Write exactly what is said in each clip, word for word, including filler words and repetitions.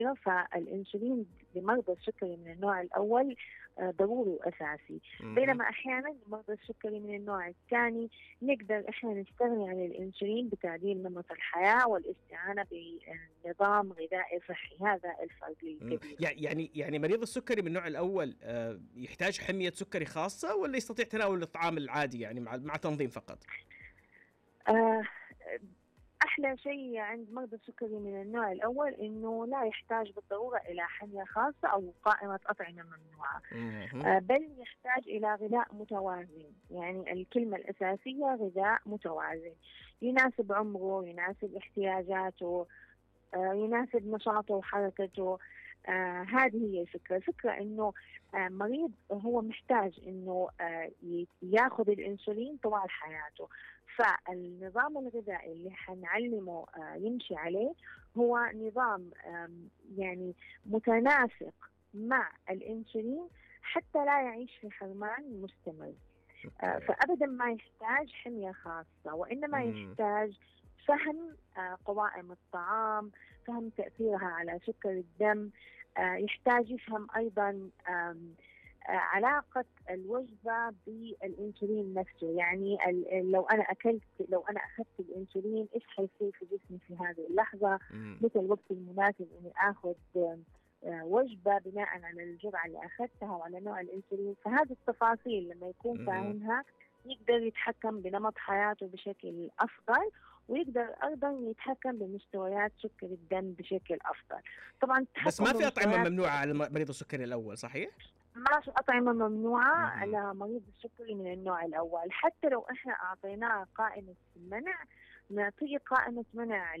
فالإنسولين لمرضى السكري من النوع الأول ضروري وأساسي. بينما أحيانا مرضى السكري من النوع الثاني نقدر إحنا نستغني عن الإنسولين بتعديل نمط الحياة والاستعانة بنظام غذائي صحي. هذا الفرق الكبير. يعني يعني مريض السكري من النوع الأول يحتاج حمية سكري خاصة ولا يستطيع تناول الطعام العادي يعني مع مع تنظيم فقط؟ آه أحلى شيء عند مرضى السكري من النوع الأول إنه لا يحتاج بالضرورة إلى حمية خاصة أو قائمة أطعمة ممنوعة، آه بل يحتاج إلى غذاء متوازن. يعني الكلمة الأساسية غذاء متوازن يناسب عمره، يناسب احتياجاته، آه يناسب نشاطه وحركته. آه هذه هي الفكرة. الفكرة إنه آه مريض هو محتاج إنه آه ياخذ الإنسولين طوال حياته. فالنظام الغذائي اللي حنعلمه آه يمشي عليه هو نظام يعني متناسق مع الإنسولين حتى لا يعيش في حرمان مستمر. آه فأبدا ما يحتاج حمية خاصة، وإنما يحتاج فهم آه قوائم الطعام، فهم تأثيرها على سكر الدم، آه يحتاج يفهم أيضا آه علاقة الوجبة بالإنسولين نفسه. يعني لو أنا أكلت لو أنا أخذت الإنسولين إيش حيصير في جسمي في هذه اللحظة، متى الوقت المناسب إني أخذ وجبة بناء على الجرعة اللي أخذتها وعلى نوع الإنسولين. فهذه التفاصيل لما يكون فاهمها يقدر يتحكم بنمط حياته بشكل أفضل، ويقدر أيضا يتحكم بمستويات سكر الدم بشكل أفضل. طبعا بس ما في أطعمة ممنوعة على مريض السكري الأول، صحيح؟ ما في أطعمة ممنوعة على مريض السكري من النوع الأول. حتى لو إحنا أعطيناه قائمة منع، نعطيه قائمة منع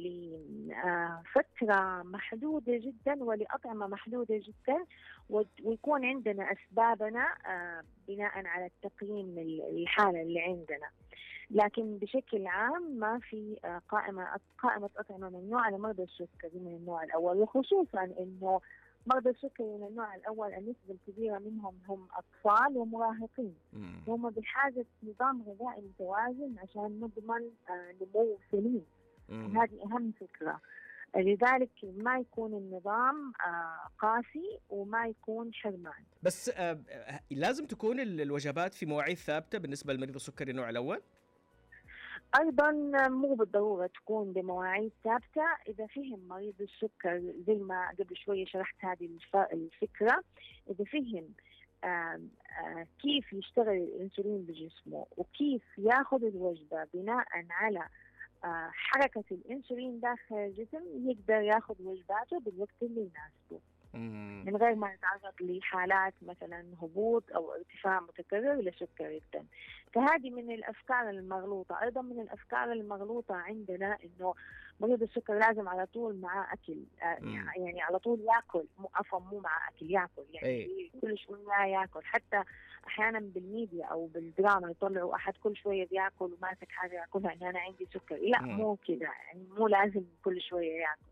لفترة محدودة جدا ولأطعمة محدودة جدا، ويكون عندنا أسبابنا بناء على التقييم الحالة اللي عندنا. لكن بشكل عام ما في قائمة قائمة أطعمة ممنوعة لمرضى السكري من النوع الأول، وخصوصا إنه مرضى السكري من النوع الأول النسبة الكبيرة منهم هم أطفال ومراهقين، هم بحاجة نظام غذائي متوازن عشان نضمن آه نمو سليم. هذه أهم فكرة. لذلك ما يكون النظام آه قاسي وما يكون حرمان. بس آه لازم تكون الوجبات في مواعيد ثابتة بالنسبة لمريض السكري النوع الأول؟ أيضا مو بالضرورة تكون بمواعيد ثابتة. إذا فهم مريض السكر زي ما قبل شوية شرحت هذه الفكرة، إذا فهم آآ آآ كيف يشتغل الإنسولين بجسمه وكيف ياخذ الوجبة بناء على حركة الإنسولين داخل الجسم، يقدر ياخذ وجباته بالوقت اللي يناسبه من غير ما يتعرض لحالات مثلا هبوط أو ارتفاع متكرر لسكر الدم. فهذه من الأفكار المغلوطة. أيضا من الأفكار المغلوطة عندنا إنه مريض السكر لازم على طول معاه أكل، يعني على طول يأكل، مو عفوا مو مع أكل يأكل، يعني أي. كل شوية يأكل. حتى أحيانا بالميديا أو بالدراما يطلعوا أحد كل شوية بيأكل وماسك حاجة يأكلها إن أنا عندي سكر. لا مم. مو كذا، يعني مو لازم كل شوية يأكل.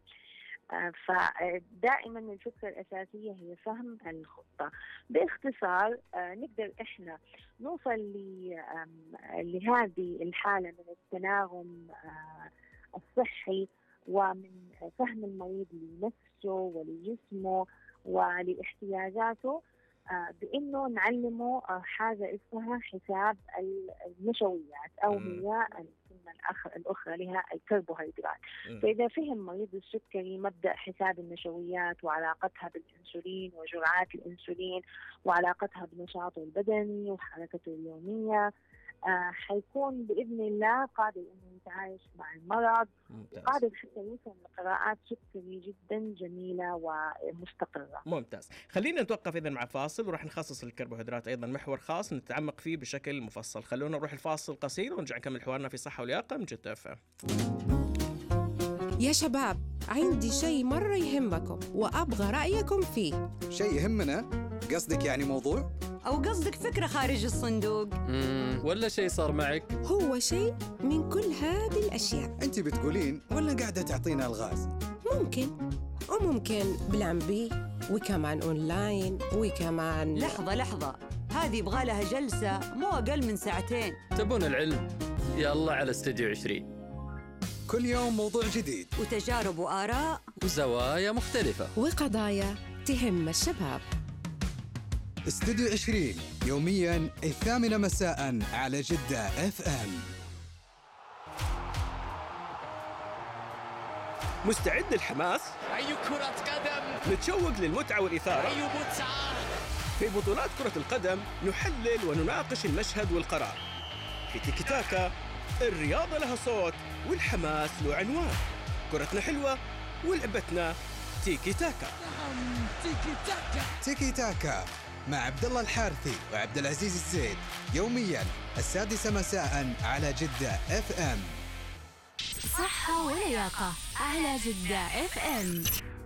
فدائما الفكرة الأساسية هي فهم الخطة. باختصار نقدر إحنا نوصل لهذه الحالة من التناغم الصحي ومن فهم المريض لنفسه ولجسمه ولإحتياجاته بأنه نعلمه حاجة اسمها حساب النشويات أو هي الكلمة الأخرى لها الكربوهيدرات. فإذا فهم مريض السكري مبدأ حساب النشويات وعلاقتها بالإنسولين وجرعات الإنسولين وعلاقتها بنشاطه البدني وحركته اليومية، آه حيكون بإذن الله قادر إنه يتعايش مع المرض، وقادر حتى يوصل لقراءات سكري جدا جميلة ومستقرة. ممتاز. خلينا نتوقف إذن مع فاصل، وراح نخصص الكربوهيدرات أيضا محور خاص نتعمق فيه بشكل مفصل. خلونا نروح الفاصل قصير ونرجع نكمل حوارنا في صحة ولياقة من جدة اف ام. يا شباب، عندي شيء مرة يهمكم وأبغى رأيكم فيه. شيء يهمنا؟ قصدك يعني موضوع؟ أو قصدك فكرة خارج الصندوق؟ مم. ولا شيء صار معك؟ هو شيء من كل هذه الأشياء. أنت بتقولين ولا قاعدة تعطينا الغاز؟ ممكن وممكن بلان بي، وكمان أونلاين، وكمان لحظة لحظة، هذه يبغى لها جلسة مو أقل من ساعتين. تبون العلم؟ يلا على استوديو عشرين. كل يوم موضوع جديد وتجارب وآراء وزوايا مختلفة وقضايا تهم الشباب. استوديو عشرين يوميا الثامنة مساء على جدة اف ام. مستعد للحماس؟ أي كرة قدم! نتشوق للمتعة والإثارة؟ أي متعة! في بطولات كرة القدم نحلل ونناقش المشهد والقرار. في تيكي تاكا الرياضة لها صوت والحماس له عنوان. كرتنا حلوة ولعبتنا تيكي تاكا. نعم تيكي تاكا. تيكي تاكا مع عبد الله الحارثي وعبد العزيز الزيد يوميا السادسة مساء على جدة اف ام. صحة ولياقة على جدة اف ام.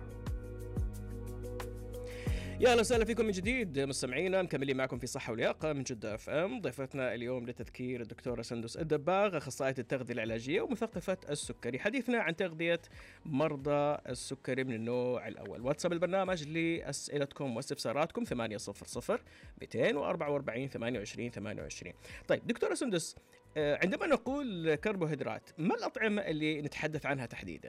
يا اهلا وسهلا فيكم من جديد مستمعينا، مكملين معكم في صحة ولياقة من جدة اف ام. ضيفتنا اليوم للتذكير الدكتورة سندس الدباغ، اخصائية التغذية العلاجية ومثقفة السكري. حديثنا عن تغذية مرضى السكري من النوع الاول. واتساب البرنامج لاسئلتكم واستفساراتكم ثمانية صفر صفر مئتين وأربعة وأربعين ثمانية وعشرين ثمانية وعشرين. طيب دكتورة سندس، عندما نقول كربوهيدرات ما الأطعمة اللي نتحدث عنها تحديدا؟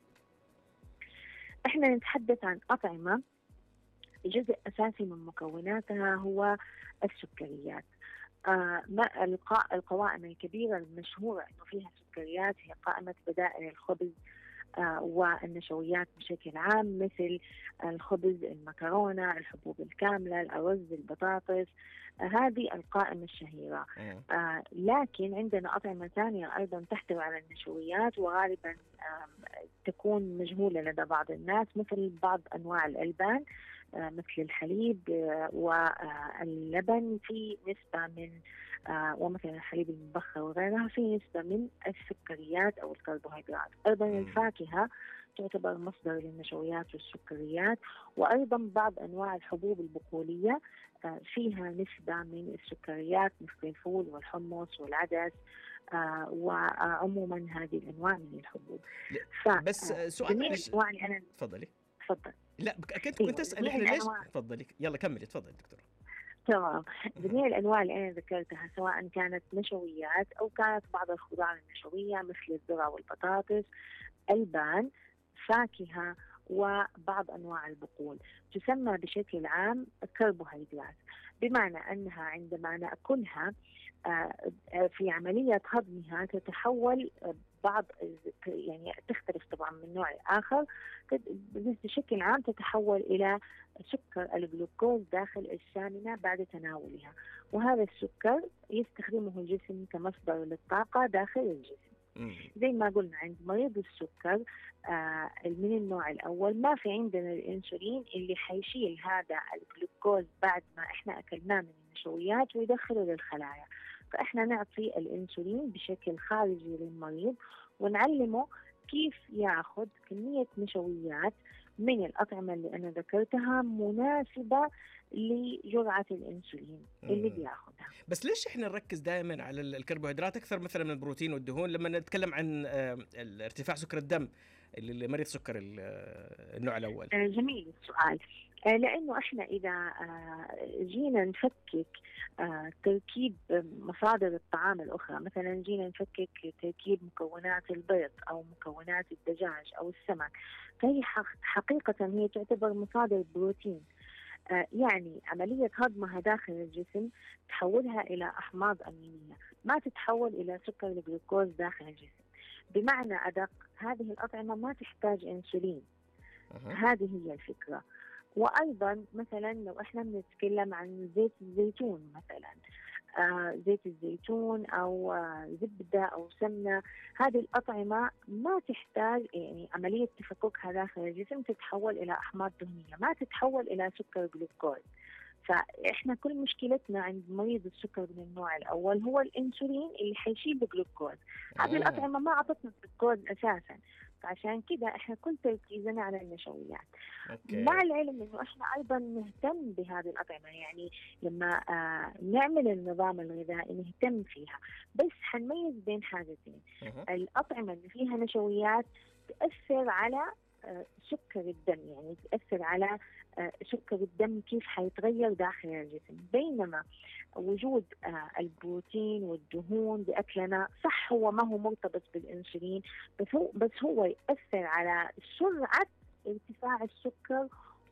احنا نتحدث عن أطعمة جزء أساسي من مكوناتها هو السكريات. آه ما القوائم الكبيرة المشهورة إنه فيها سكريات هي قائمة بدائل الخبز آه والنشويات بشكل عام، مثل الخبز، المكرونة، الحبوب الكاملة، الأرز، البطاطس. آه هذه القائمة الشهيرة. آه لكن عندنا أطعمة ثانية أيضا تحتوي على النشويات، وغالبا آه تكون مجهولة لدى بعض الناس، مثل بعض أنواع الألبان مثل الحليب واللبن في نسبة من ومثلا الحليب المبخر وغيرها في نسبة من السكريات أو الكربوهيدرات. أيضا الفاكهة تعتبر مصدر للنشويات والسكريات، وأيضا بعض أنواع الحبوب البقولية فيها نسبة من السكريات مثل الفول والحمص والعدس، آه وعموما هذه الأنواع من الحبوب. بس سؤال أنا تفضلي. تفضل. لا كنت كنت اسال احنا ليش. تفضلي يلا كملي تفضلي دكتور. تمام. جميع الانواع اللي انا ذكرتها سواء كانت نشويات او كانت بعض الخضار النشويه مثل الذره والبطاطس، البان، فاكهه، وبعض انواع البقول تسمى بشكل عام كربوهيدرات، بمعنى انها عندما ناكلها في عمليه هضمها تتحول بعض يعني تختلف طبعا من نوع آخر، بشكل عام تتحول إلى سكر الجلوكوز داخل السامنة بعد تناولها، وهذا السكر يستخدمه الجسم كمصدر للطاقة داخل الجسم. زي ما قلنا عند مريض السكر آه من النوع الأول ما في عندنا الإنسولين اللي حيشيل هذا الجلوكوز بعد ما إحنا أكلناه من النشويات ويدخله للخلايا، فإحنا نعطي الإنسولين بشكل خارجي للمريض ونعلمه كيف يأخذ كمية نشويات من الأطعمة اللي أنا ذكرتها مناسبة لجرعة الإنسولين اللي بياخذها. بس ليش إحنا نركز دائما على الكربوهيدرات أكثر مثلا من البروتين والدهون لما نتكلم عن ارتفاع سكر الدم اللي مريض سكر النوع الأول؟ جميل السؤال، لأنه إحنا إذا جينا نفكك تركيب مصادر الطعام الأخرى، مثلا جينا نفكك تركيب مكونات البيض أو مكونات الدجاج أو السمك، فهي حقيقة هي تعتبر مصادر بروتين، يعني عملية هضمها داخل الجسم تحولها إلى أحماض أمينية، ما تتحول إلى سكر الجلوكوز داخل الجسم. بمعنى أدق هذه الأطعمة ما تحتاج إنسولين. هذه هي الفكرة. وأيضا مثلا لو إحنا بنتكلم عن زيت الزيتون مثلا، آه زيت الزيتون أو آه زبدة أو سمنة، هذه الأطعمة ما تحتاج يعني عملية تفككها داخل الجسم تتحول إلى أحماض دهنية، ما تتحول إلى سكر جلوكوز. فإحنا كل مشكلتنا عند مريض السكر من النوع الأول هو الإنسولين اللي حيشيل الجلوكوز. هذه الأطعمة ما أعطتنا الجلوكوز أساساً، فعشان كده إحنا كل تركيزنا على النشويات. أوكي. مع العلم إنه إحنا أيضاً نهتم بهذه الأطعمة، يعني لما آه نعمل النظام الغذائي نهتم فيها، بس حنميز بين حاجتين. أه. الأطعمة اللي فيها نشويات تأثر على سكر الدم، يعني تأثر على سكر الدم كيف حيتغير داخل الجسم. بينما وجود البروتين والدهون بأكلنا صح هو ما هو مرتبط بالإنسولين، بس هو بس هو يأثر على سرعة ارتفاع السكر